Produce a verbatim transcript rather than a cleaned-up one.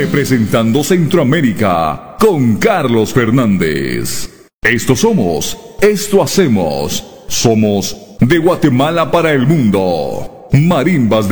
representando Centroamérica con Carlos Fernández. Esto somos, esto hacemos, somos de Guatemala para el mundo. Marimbas de